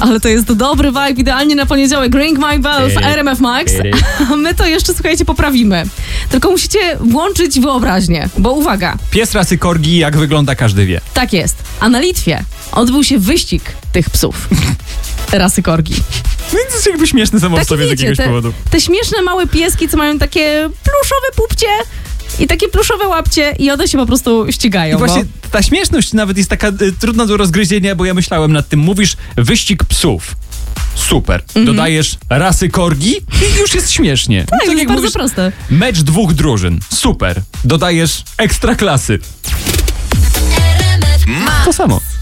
Ale to jest dobry vibe, idealnie na poniedziałek. Ring My Bell w RMF Max. A my to jeszcze, słuchajcie, poprawimy. Tylko musicie włączyć wyobraźnię, bo uwaga. Pies rasy korgi, jak wygląda, każdy wie. Tak jest. A na Litwie odbył się wyścig tych psów rasy korgi. No i to jest jakby śmieszne samo w sobie z jakiegoś powodu. Te śmieszne małe pieski, co mają takie pluszowe pupcie i takie pluszowe łapcie i one się po prostu ścigają. I właśnie ta śmieszność nawet jest taka trudna do rozgryzienia, bo ja myślałem nad tym. Mówisz wyścig psów. Super. Dodajesz rasy korgi i już jest śmiesznie. Tak, jest bardzo mówisz, proste. Mecz 2 drużyn. Super. Dodajesz ekstraklasy. To samo.